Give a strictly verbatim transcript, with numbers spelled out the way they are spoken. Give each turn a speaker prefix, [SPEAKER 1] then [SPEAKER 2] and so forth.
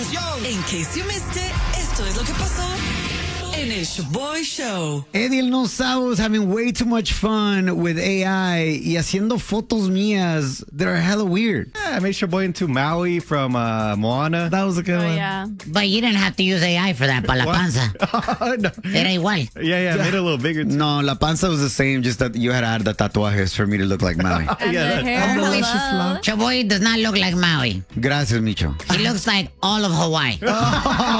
[SPEAKER 1] In case you missed it, esto es lo que pasó en el Shaboy Show.
[SPEAKER 2] Eddie el No Sabo was having way too much fun with A I y haciendo fotos mías that are hella weird.
[SPEAKER 3] Yeah, I made Shaboy into Maui from uh, Moana.
[SPEAKER 2] That was a good
[SPEAKER 4] Oh,
[SPEAKER 2] one.
[SPEAKER 4] yeah.
[SPEAKER 5] But you didn't have to use A I for that, para la
[SPEAKER 3] What?
[SPEAKER 5] panza.
[SPEAKER 3] No.
[SPEAKER 5] Era igual.
[SPEAKER 3] Yeah, yeah, I made it a little bigger. Too.
[SPEAKER 2] No, La Panza was the same, just that you had to add the tatuajes for me to look like Maui.
[SPEAKER 4] And
[SPEAKER 3] Yeah,
[SPEAKER 4] the
[SPEAKER 3] that-
[SPEAKER 4] hair.
[SPEAKER 2] Delicious
[SPEAKER 4] Hello.
[SPEAKER 2] love.
[SPEAKER 5] Chaboy does not look like Maui.
[SPEAKER 2] Gracias, Micho.
[SPEAKER 5] He looks like all of Hawaii.